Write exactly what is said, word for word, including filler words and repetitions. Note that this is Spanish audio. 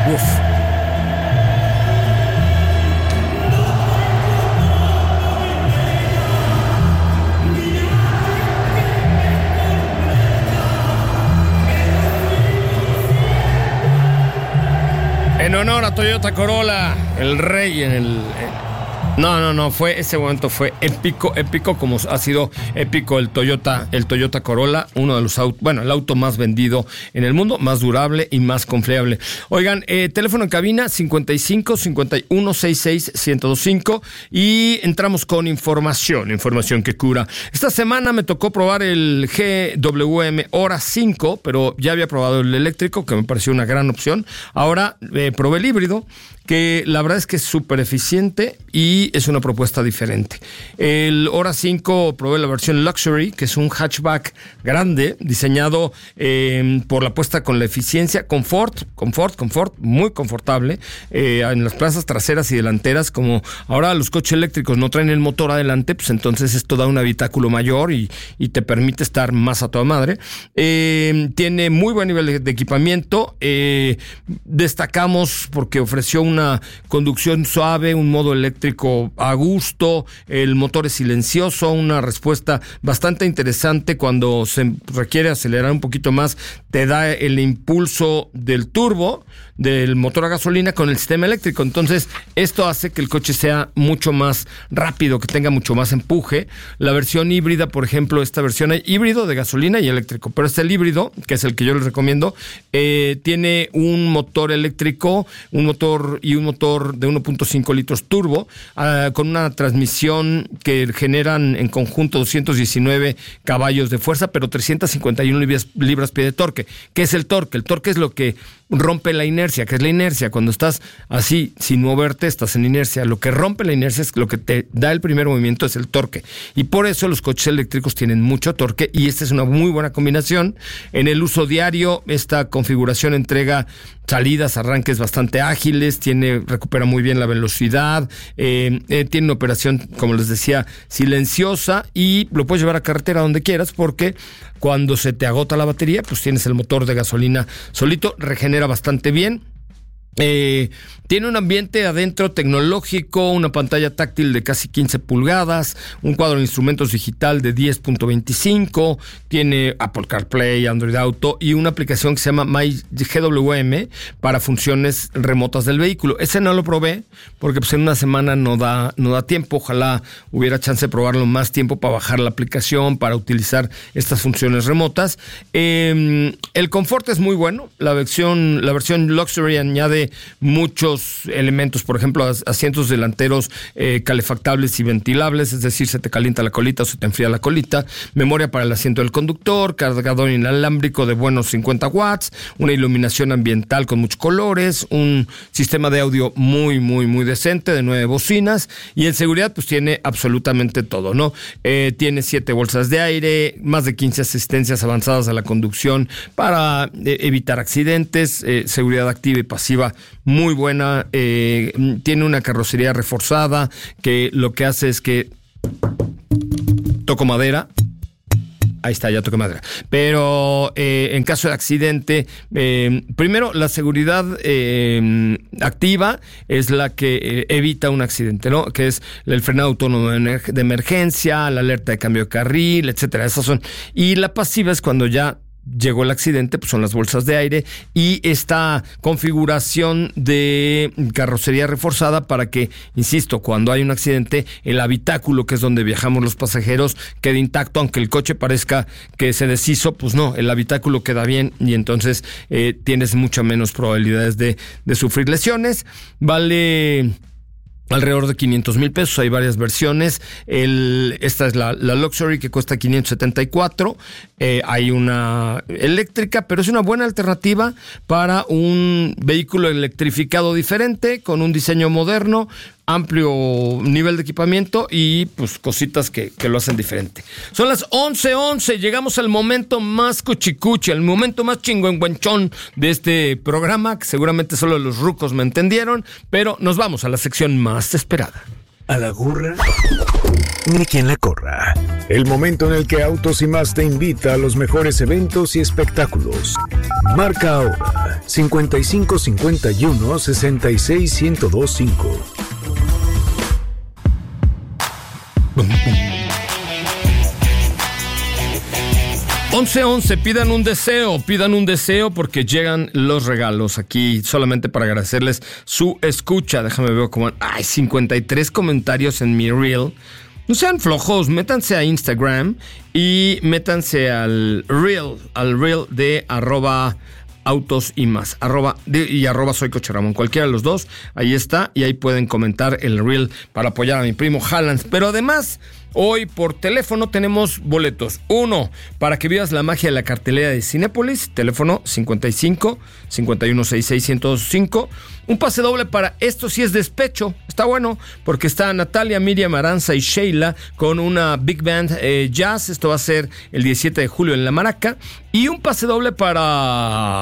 Uf. En honor a Toyota Corolla, el rey en el... No, no, no, fue ese momento fue épico, épico, como ha sido épico el Toyota, el Toyota Corolla, uno de los autos, bueno, el auto más vendido en el mundo, más durable y más confiable. Oigan, eh, teléfono en cabina cincuenta y cinco, cincuenta y uno, sesenta y seis, ciento veinticinco y entramos con información, información que cura. Esta semana me tocó probar el G W M Hora cinco, pero ya había probado el eléctrico, que me pareció una gran opción. Ahora eh, probé el híbrido, que la verdad es que es súper eficiente y es una propuesta diferente. El Hora cinco probé la versión Luxury, que es un hatchback grande, diseñado eh, por la apuesta con la eficiencia, confort, confort, confort, muy confortable, eh, en las plazas traseras y delanteras. Como ahora los coches eléctricos no traen el motor adelante, pues entonces esto da un habitáculo mayor y, y te permite estar más a toda madre. Eh, tiene muy buen nivel de, de equipamiento. Eh, destacamos porque ofreció un una conducción suave, un modo eléctrico a gusto, el motor es silencioso, una respuesta bastante interesante cuando se requiere acelerar un poquito más, te da el impulso del turbo, del motor a gasolina con el sistema eléctrico. Entonces, esto hace que el coche sea mucho más rápido, que tenga mucho más empuje. La versión híbrida, por ejemplo, esta versión hay híbrido de gasolina y eléctrico, pero este el híbrido, que es el que yo les recomiendo, eh, tiene un motor eléctrico, un motor y un motor de uno punto cinco litros turbo, uh, con una transmisión que generan en conjunto doscientos diecinueve caballos de fuerza, pero trescientas cincuenta y una libras, libras-pie de torque. ¿Qué es el torque? El torque es lo que rompe la inercia. ¿Qué es la inercia? Cuando estás así, sin moverte, estás en inercia. Lo que rompe la inercia es lo que te da el primer movimiento, es el torque. Y por eso los coches eléctricos tienen mucho torque y esta es una muy buena combinación. En el uso diario, esta configuración entrega salidas, arranques bastante ágiles, tiene, recupera muy bien la velocidad, eh, eh, tiene una operación, como les decía, silenciosa y lo puedes llevar a carretera donde quieras porque cuando se te agota la batería, pues tienes el motor de gasolina solito, regenera bastante bien. Eh, tiene un ambiente adentro tecnológico, una pantalla táctil de casi quince pulgadas, un cuadro de instrumentos digital de diez punto veinticinco, tiene Apple CarPlay, Android Auto y una aplicación que se llama My G W M para funciones remotas del vehículo. Ese no lo probé porque pues en una semana no da, no da tiempo. Ojalá hubiera chance de probarlo más tiempo para bajar la aplicación, para utilizar estas funciones remotas. Eh, el confort es muy bueno. La versión, la versión Luxury añade muchos elementos, por ejemplo, asientos delanteros eh, calefactables y ventilables, es decir, se te calienta la colita o se te enfría la colita, memoria para el asiento del conductor, cargador inalámbrico de buenos cincuenta watts, una iluminación ambiental con muchos colores, un sistema de audio muy, muy, muy decente de nueve bocinas y en seguridad pues tiene absolutamente todo, ¿no? Eh, tiene siete bolsas de aire, más de quince asistencias avanzadas a la conducción para eh, evitar accidentes, eh, seguridad activa y pasiva muy buena, eh, tiene una carrocería reforzada que lo que hace es que toco madera. Ahí está, ya toqué madera. Pero eh, en caso de accidente, eh, primero la seguridad eh, activa es la que eh, evita un accidente, ¿no? Que es el frenado autónomo de emergencia, la alerta de cambio de carril, etcétera. Esas son. Y la pasiva es cuando ya llegó el accidente, pues son las bolsas de aire y esta configuración de carrocería reforzada para que, insisto, cuando hay un accidente, el habitáculo, que es donde viajamos los pasajeros, quede intacto, aunque el coche parezca que se deshizo, pues no, el habitáculo queda bien y entonces eh, tienes mucho menos probabilidades de, de sufrir lesiones. Vale alrededor de quinientos mil pesos, hay varias versiones. El, esta es la, la Luxury, que cuesta quinientos setenta y cuatro. Eh, hay una eléctrica, pero es una buena alternativa para un vehículo electrificado diferente, con un diseño moderno, amplio nivel de equipamiento y pues cositas que, que lo hacen diferente. Son las once once, llegamos al momento más cuchicuchi, al momento más chingüengüenchón de este programa, que seguramente solo los rucos me entendieron, pero nos vamos a la sección más esperada. A la gorra ni quien la corra. El momento en el que Autos y Más te invita a los mejores eventos y espectáculos. Marca ahora cincuenta y cinco cincuenta y uno sesenta y seis ciento veinticinco. once once, pidan un deseo, pidan un deseo porque llegan los regalos aquí solamente para agradecerles su escucha. Déjame ver cómo... Hay cincuenta y tres comentarios en mi reel. No sean flojos, métanse a Instagram y métanse al reel, al reel de arroba autos y más, arroba de, y arroba soy Coche Ramón, cualquiera de los dos, ahí está, y ahí pueden comentar el reel para apoyar a mi primo Haaland. Pero además, hoy por teléfono tenemos boletos. Uno, para que vivas la magia de la cartelera de Cinépolis, teléfono cincuenta y cinco cincuenta y uno sesenta y seis ciento cinco. Un pase doble para Esto sí es despecho. Está bueno porque está Natalia, Miriam Aranza y Sheila con una big band eh, jazz. Esto va a ser el diecisiete de julio en La Maraca. Y un pase doble para